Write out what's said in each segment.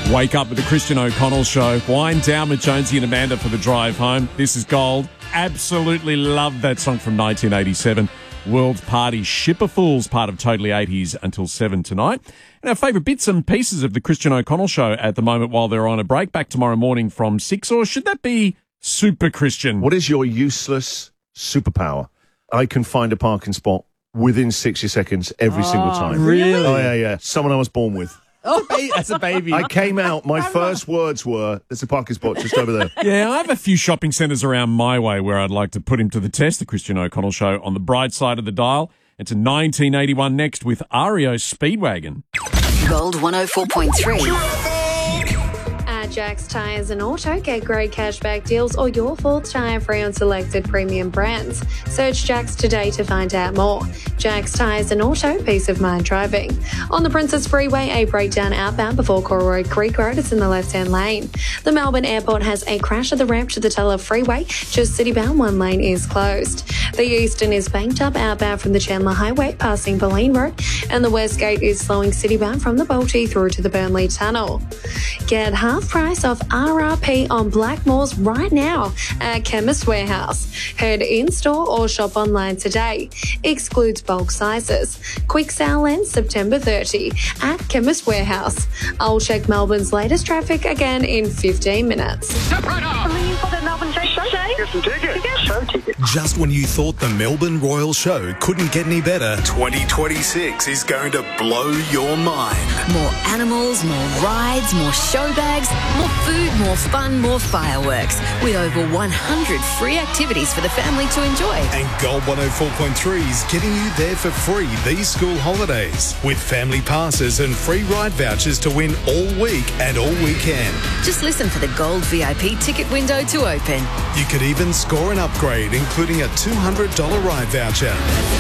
Wake up with the Christian O'Connell Show. Wind down with Jonesy and Amanda for the drive home. This is gold. Absolutely love that song from 1987. World Party Shipper Fools, part of Totally 80s until 7 tonight. And our favourite bits and pieces of the Christian O'Connell Show at the moment while they're on a break. Back tomorrow morning from 6, or should that be Super Christian? What is your useless superpower? I can find a parking spot within 60 seconds every single time. Really? Oh, yeah. Someone I was born with. Oh, as a baby. I came out, my first words were, there's a parking spot just over there. Yeah, I have a few shopping centres around my way where I'd like to put him to the test. The Christian O'Connell Show on the bright side of the dial. It's 1981 next with REO Speedwagon. Gold 104.3. Jack's Tyres and Auto, get great cashback deals or your full tyre free on selected premium brands. Search Jack's today to find out more. Jack's Tyres and Auto, peace of mind driving. On the Princess Freeway, a breakdown outbound before Corroy Creek Road is in the left-hand lane. The Melbourne Airport has a crash at the ramp to the Teller Freeway. Just citybound, one lane is closed. The Eastern is banked up outbound from the Chandler Highway, passing Boleyn Road, and the West Gate is slowing citybound from the Balti through to the Burnley Tunnel. Get half price off RRP on Blackmores right now at Chemist Warehouse. Head in-store or shop online today. Excludes bulk sizes. Quick sale ends September 30 at Chemist Warehouse. I'll check Melbourne's latest traffic again in 15 minutes. For the Melbourne Show? Get some tickets. Show tickets. Just when you thought the Melbourne Royal Show couldn't get any better, 2026 is going to blow your mind. More animals, more rides, more show bags, more food, more fun, more fireworks. With over 100 free activities for the family to enjoy. And Gold 104.3 is getting you there for free these school holidays. With family passes and free ride vouchers to win all week and all weekend. Just listen for the Gold VIP ticket window to open. You could even score an upgrade, including a $200 ride voucher.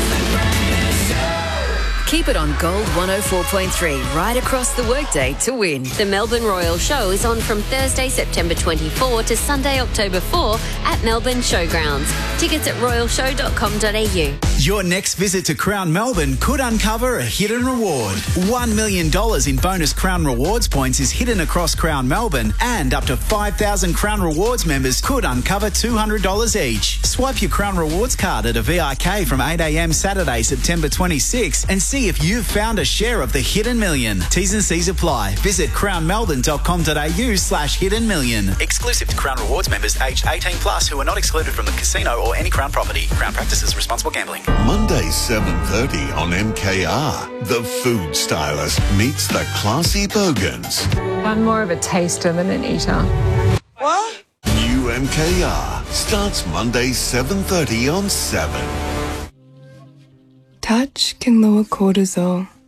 Keep it on Gold 104.3 right across the workday to win. The Melbourne Royal Show is on from Thursday, September 24 to Sunday, October 4 at Melbourne Showgrounds. Tickets at royalshow.com.au. Your next visit to Crown Melbourne could uncover a hidden reward. $1 million in bonus Crown Rewards points is hidden across Crown Melbourne, and up to 5,000 Crown Rewards members could uncover $200 each. Swipe your Crown Rewards card at a VIK from 8 a.m. Saturday, September 26 and see if you've found a share of the hidden million. T's and C's apply. Visit crownmelbourne.com.au/hidden million. Exclusive to Crown Rewards members aged 18 plus who are not excluded from the casino or any Crown property. Crown practices responsible gambling. Monday 7:30 on MKR. The Food Stylist meets the classy Bogans. I'm more of a taster than an eater. What? New MKR starts Monday 7:30 on 7. Touch can lower cortisol,